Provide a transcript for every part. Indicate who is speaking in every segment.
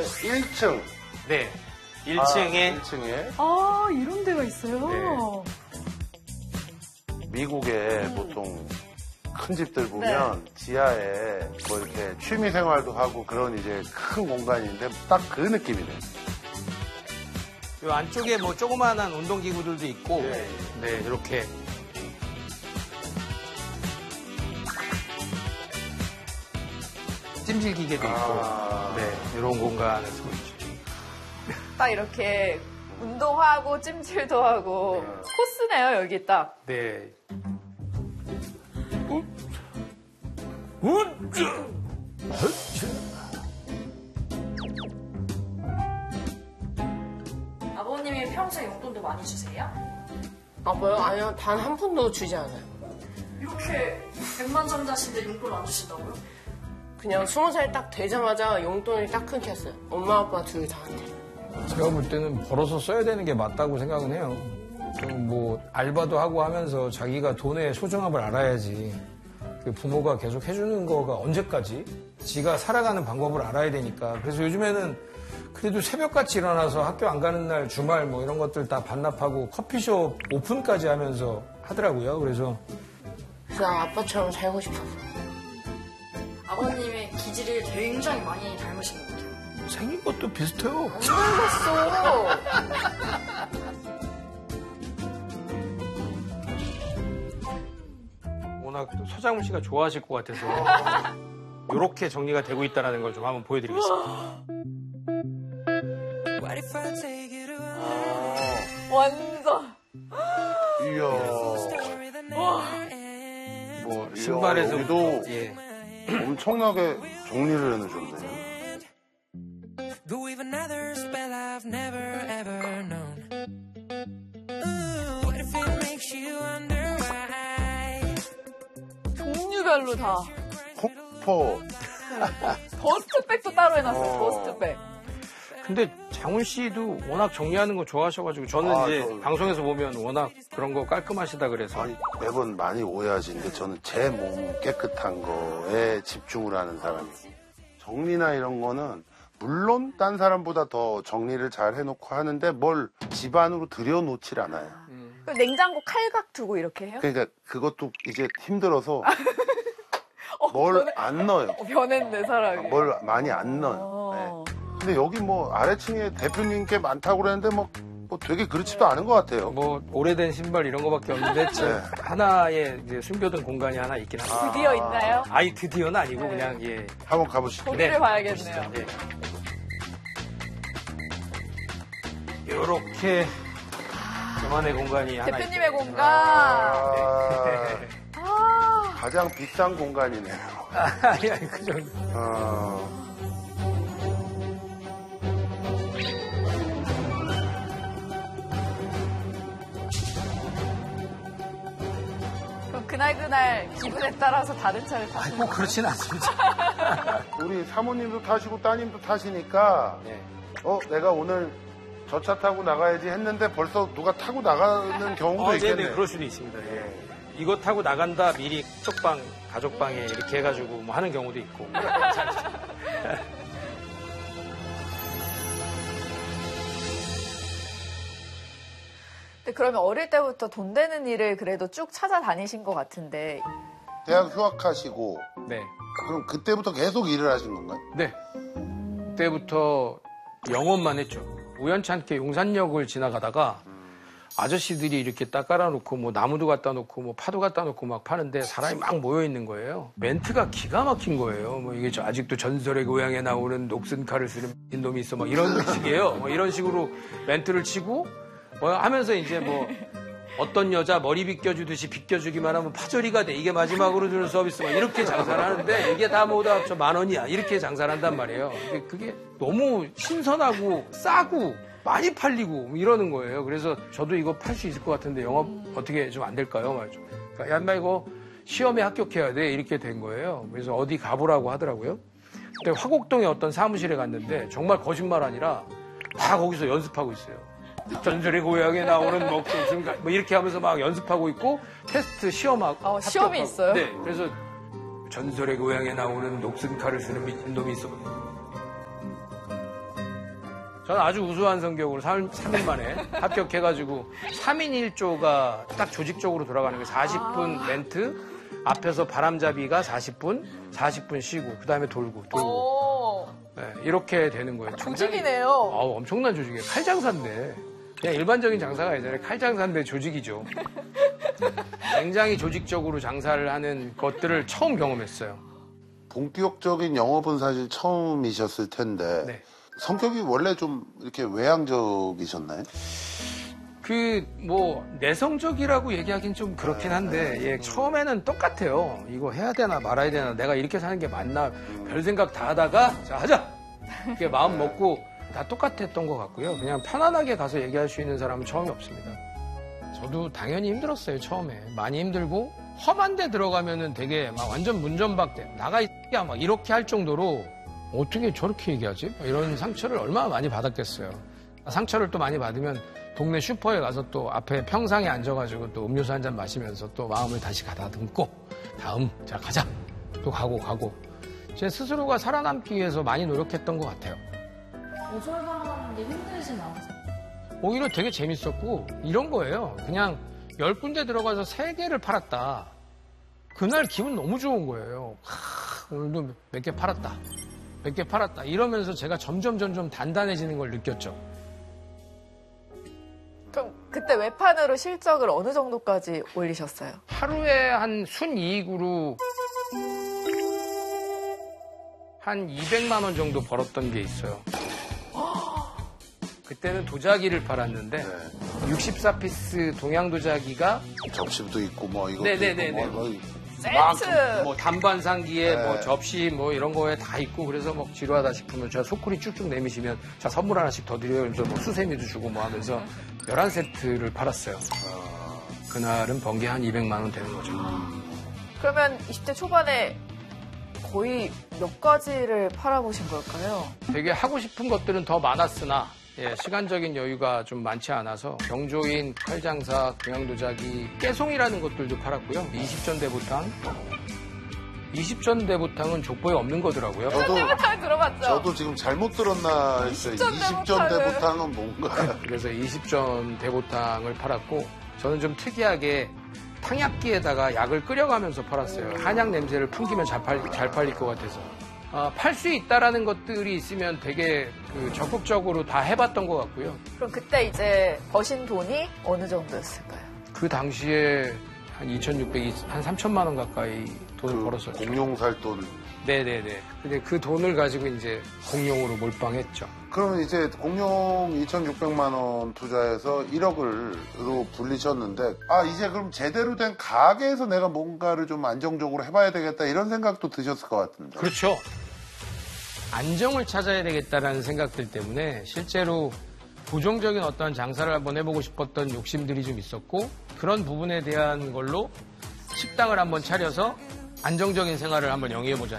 Speaker 1: 1층.
Speaker 2: 네. 1층에.
Speaker 1: 1층에.
Speaker 3: 아, 이런 데가 있어요?
Speaker 2: 네.
Speaker 1: 미국에 보통 큰 집들 보면 지하에 뭐 이렇게 취미 생활도 하고 그런 이제 큰 공간인데 딱 그 느낌이네요.
Speaker 2: 요 안쪽에 뭐 조그마한 운동기구들도 있고, 네, 이렇게. 찜질 기계도 있고, 네, 이런 공간을 쓰고 있죠.
Speaker 3: 딱 이렇게 운동하고 찜질도 하고 코스네요, 여기 딱.
Speaker 2: 네.
Speaker 4: 아버님이 평소에 용돈도 많이 주세요?
Speaker 5: 아빠요? 아니요, 단 한 푼도 주지 않아요.
Speaker 4: 이렇게 백만장자신데 용돈 안 주신다고요?
Speaker 5: 그냥 20살 딱 되자마자 용돈을 딱 끊겼어요. 엄마 아빠 둘 다한테.
Speaker 6: 제가 볼 때는 벌어서 써야 되는 게 맞다고 생각은 해요. 좀 뭐 알바도 하고 하면서 자기가 돈의 소중함을 알아야지. 그 부모가 계속 해주는 거가 언제까지? 지가 살아가는 방법을 알아야 되니까. 그래서 요즘에는 그래도 새벽같이 일어나서 학교 안 가는 날 주말 뭐 이런 것들 다 반납하고 커피숍 오픈까지 하면서 하더라고요. 그래서
Speaker 5: 아빠처럼 살고 싶어서.
Speaker 4: 아버님의 기질을 굉장히 많이 닮으신 것 같아요.
Speaker 6: 생긴 것도 비슷해요.
Speaker 5: 안 닮았어.
Speaker 2: 워낙 또 서장훈 씨가 좋아하실 것 같아서 이렇게 정리가 되고 있다는 걸 좀 한번 보여드리겠습니다.
Speaker 3: 완전.
Speaker 1: 이야.
Speaker 2: 뭐 신발에서
Speaker 1: 여기도
Speaker 2: 예.
Speaker 1: 엄청나게 정리를 해놓으셨네.
Speaker 7: Go with another spell I've never ever known. Ooh, what if it makes you wonder why?
Speaker 3: 종류별로 다.
Speaker 1: 코퍼.
Speaker 3: 더스트백도 따로 해놨어요, 더스트백.
Speaker 2: 근데 장훈 씨도 워낙 정리하는 거 좋아하셔가지고 저는 이제 방송에서 보면 워낙 그런 거 깔끔하시다 그래서
Speaker 1: 아니, 매번 많이 오해하시는데 저는 제 몸 깨끗한 거에 집중을 하는 사람이고 정리나 이런 거는 물론 딴 사람보다 더 정리를 잘 해놓고 하는데 뭘 집 안으로 들여놓질 않아요.
Speaker 3: 냉장고 칼각 두고 이렇게 해요?
Speaker 1: 그러니까 그것도 이제 힘들어서 뭘 안 넣어요.
Speaker 3: 변했네, 사람이.
Speaker 1: 뭘 많이 안 넣어요. 네. 근데 여기 뭐 아래층에 대표님께 많다고 그랬는데 뭐 되게 그렇지도 않은 것 같아요.
Speaker 2: 뭐 오래된 신발 이런 거밖에 없는데 하나의 이제 숨겨둔 공간이 하나 있긴 합니다.
Speaker 3: 드디어 있나요?
Speaker 2: 아니 드디어는 아니고 그냥 예.
Speaker 1: 한번 가보시죠.
Speaker 3: 거기를 봐야겠네요.
Speaker 2: 예. 이렇게 저만의 공간이 하나
Speaker 3: 대표님의
Speaker 2: 있고.
Speaker 3: 공간.
Speaker 1: 가장 비싼 공간이네요.
Speaker 2: 아니 그 정도.
Speaker 3: 그럼 그날 기분에 따라서 다른 차를 타시는
Speaker 2: 꼭 그렇진 않습니다.
Speaker 1: 우리 사모님도 타시고 따님도 타시니까
Speaker 2: 네.
Speaker 1: 내가 오늘 저 차 타고 나가야지 했는데 벌써 누가 타고 나가는 경우도 있겠네요.
Speaker 2: 네, 그럴 수도 있습니다. 예. 이거 타고 나간다 미리 쪽방 가족방에 이렇게 해가지고 뭐 하는 경우도 있고.
Speaker 3: 근데 그러면 어릴 때부터 돈 되는 일을 그래도 쭉 찾아다니신 것 같은데.
Speaker 1: 대학 휴학하시고
Speaker 2: 네.
Speaker 1: 그럼 그때부터 계속 일을 하신 건가요?
Speaker 2: 네. 그때부터 영업만 했죠. 우연찮게 용산역을 지나가다가 아저씨들이 이렇게 딱 깔아놓고 뭐 나무도 갖다 놓고 뭐 파도 갖다 놓고 막 파는데 사람이 막 모여 있는 거예요. 멘트가 기가 막힌 거예요. 뭐 이게 아직도 전설의 고향에 나오는 녹슨 칼을 쓰는 놈이 있어 막 이런 식이에요. 뭐 이런 식으로 멘트를 치고 뭐 하면서 이제 뭐 어떤 여자 머리 빗겨주듯이 빗겨주기만 하면 파절이가 돼. 이게 마지막으로 주는 서비스 막 이렇게 장사를 하는데 이게 다 모두 합쳐 10,000원이야. 이렇게 장사를 한단 말이에요. 그게 너무 신선하고 싸고 많이 팔리고 이러는 거예요. 그래서 저도 이거 팔 수 있을 것 같은데 영업 어떻게 좀 안 될까요? 말이죠. 그러니까 야, 인마 이거 시험에 합격해야 돼. 이렇게 된 거예요. 그래서 어디 가보라고 하더라고요. 근데 화곡동에 어떤 사무실에 갔는데 정말 거짓말 아니라 다 거기서 연습하고 있어요. 전설의 고향에 나오는 뭐 이렇게 하면서 막 연습하고 있고 테스트 시험하고
Speaker 3: 시험이 있어요?
Speaker 2: 네. 그래서 전설의 고향에 나오는 녹슨 칼을 쓰는 미친놈이 있어. 저는 아주 우수한 성격으로 3일 만에 합격해가지고 3인 1조가 딱 조직적으로 돌아가는 거예요. 40분 멘트, 앞에서 바람잡이가 40분 쉬고 그다음에 돌고.
Speaker 3: 오,
Speaker 2: 네, 이렇게 되는 거예요.
Speaker 3: 조직이네요.
Speaker 2: 엄청난 조직이에요. 칼장사인데. 그냥 일반적인 장사가 아니잖아요. 칼장사인데 조직이죠. 굉장히 조직적으로 장사를 하는 것들을 처음 경험했어요.
Speaker 1: 본격적인 영업은 사실 처음이셨을 텐데
Speaker 2: 네.
Speaker 1: 성격이 원래 좀 이렇게 외향적이셨나요?
Speaker 2: 내성적이라고 얘기하긴 좀 그렇긴 한데, 처음에는 똑같아요. 이거 해야 되나 말아야 되나, 내가 이렇게 사는 게 맞나, 별 생각 다 하다가, 자, 하자! 이렇게 마음 먹고 다 똑같았던 것 같고요. 그냥 편안하게 가서 얘기할 수 있는 사람은 처음이 없습니다. 저도 당연히 힘들었어요, 처음에. 많이 힘들고, 험한 데 들어가면은 되게 막 완전 문전박대, 나가 있야 막 이렇게 할 정도로, 어떻게 저렇게 얘기하지? 이런 상처를 얼마나 많이 받았겠어요. 상처를 또 많이 받으면 동네 슈퍼에 가서 또 앞에 평상에 앉아가지고 또 음료수 한 잔 마시면서 또 마음을 다시 가다듬고 다음 자 가자 또 가고 제 스스로가 살아남기 위해서 많이 노력했던 것 같아요.
Speaker 4: 오솔방하는 게 힘들진 않으세요?
Speaker 2: 오히려 되게 재밌었고 이런 거예요. 그냥 10군데 들어가서 3개를 팔았다. 그날 기분 너무 좋은 거예요. 오늘도 몇 개 팔았다. 이러면서 제가 점점 단단해지는 걸 느꼈죠.
Speaker 3: 그럼 그때 외판으로 실적을 어느 정도까지 올리셨어요?
Speaker 2: 하루에 한 순이익으로 한 200만 원 정도 벌었던 게 있어요. 그때는 도자기를 팔았는데 64피스 동양 도자기가
Speaker 1: 접시도 있고 뭐 이거
Speaker 2: 네네네네.
Speaker 3: 세트!
Speaker 2: 단반상기에 접시 이런 거에 다 있고 그래서 지루하다 싶으면 제가 소쿠리 쭉쭉 내미시면 자 선물 하나씩 더 드려요. 그래서 수세미도 주고 하면서 11세트를 팔았어요. 그날은 번개 한 200만 원 되는 거죠.
Speaker 3: 그러면 20대 초반에 거의 몇 가지를 팔아보신 걸까요?
Speaker 2: 되게 하고 싶은 것들은 더 많았으나 시간적인 여유가 좀 많지 않아서 경조인, 칼장사, 동양도자기, 깨송이라는 것들도 팔았고요. 20전 대보탕. 20전 대보탕은 족보에 없는 거더라고요.
Speaker 3: 대보탕 들어봤죠?
Speaker 1: 저도 지금 잘못 들었나 했어요. 20전 대보탕은 뭔가.
Speaker 2: 그래서 20전 대보탕을 팔았고 저는 좀 특이하게 탕약기에다가 약을 끓여가면서 팔았어요. 한약 냄새를 풍기면 잘 팔릴 것 같아서. 팔 수 있다라는 것들이 있으면 되게 적극적으로 다 해봤던 것 같고요.
Speaker 3: 그럼 그때 이제 버신 돈이 어느 정도였을까요?
Speaker 2: 그 당시에 한 2,600, 한 3천만 원 가까이 돈을 벌었었죠.
Speaker 1: 공룡 살 돈.
Speaker 2: 네네네. 근데 그 돈을 가지고 이제 공룡으로 몰빵했죠.
Speaker 1: 그러면 이제 공룡 2,600만 원 투자해서 1억으로 불리셨는데 이제 그럼 제대로 된 가게에서 내가 뭔가를 좀 안정적으로 해봐야 되겠다 이런 생각도 드셨을 것 같은데.
Speaker 2: 그렇죠. 안정을 찾아야 되겠다라는 생각들 때문에 실제로 부정적인 어떤 장사를 한번 해보고 싶었던 욕심들이 좀 있었고 그런 부분에 대한 걸로 식당을 한번 차려서 안정적인 생활을 한번 영위해보자.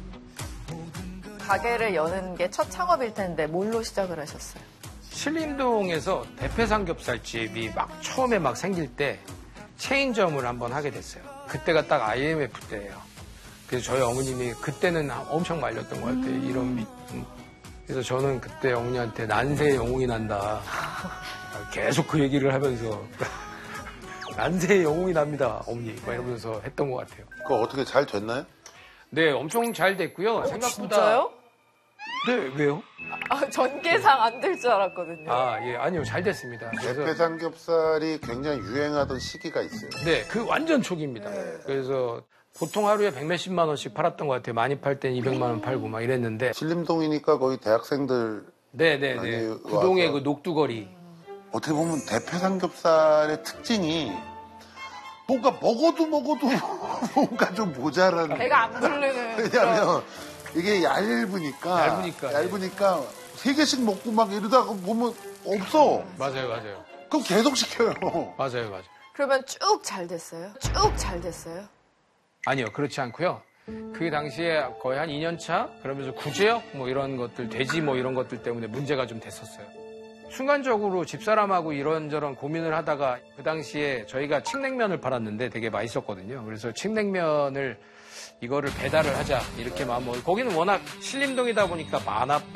Speaker 3: 가게를 여는 게 첫 창업일 텐데 뭘로 시작을 하셨어요?
Speaker 2: 신림동에서 대패삼겹살집이 처음에 생길 때 체인점을 한번 하게 됐어요. 그때가 딱 IMF 때예요. 그래서 저희 어머님이 그때는 엄청 말렸던 것 같아요. 그래서 저는 그때 어머니한테 난세의 영웅이 난다. 계속 그 얘기를 하면서 난세의 영웅이 납니다, 어머니. 이러면서 했던 것 같아요.
Speaker 1: 그거 어떻게 잘 됐나요?
Speaker 2: 네, 엄청 잘 됐고요. 생각보다.
Speaker 3: 진짜요?
Speaker 2: 네, 왜요?
Speaker 3: 전개상 안 될 줄 알았거든요.
Speaker 2: 아니요, 잘 됐습니다.
Speaker 1: 대패삼겹살이 굉장히 유행하던 시기가 있어요.
Speaker 2: 네, 그 완전 초기입니다. 그래서 보통 하루에 100몇십만 원씩 팔았던 것 같아요. 많이 팔 땐 200만 원 팔고 이랬는데.
Speaker 1: 신림동이니까 거의 대학생들.
Speaker 2: 네네네. 구동의 그 녹두거리.
Speaker 1: 어떻게 보면 대패삼겹살의 특징이 뭔가 먹어도 뭔가 좀 모자란.
Speaker 3: 배가 안 부르는.
Speaker 1: 왜냐면 이게 얇으니까 3개씩 먹고 이러다가 보면 없어.
Speaker 2: 맞아요.
Speaker 1: 그럼 계속 시켜요.
Speaker 2: 맞아요.
Speaker 3: 그러면 쭉 잘 됐어요?
Speaker 2: 아니요, 그렇지 않고요. 그 당시에 거의 한 2년 차? 그러면서 구제역 이런 것들, 돼지 이런 것들 때문에 문제가 좀 됐었어요. 순간적으로 집사람하고 이런저런 고민을 하다가 그 당시에 저희가 칡냉면을 팔았는데 되게 맛있었거든요. 그래서 칡냉면을 이거를 배달을 하자 이렇게 거기는 워낙 신림동이다 보니까 만화밥,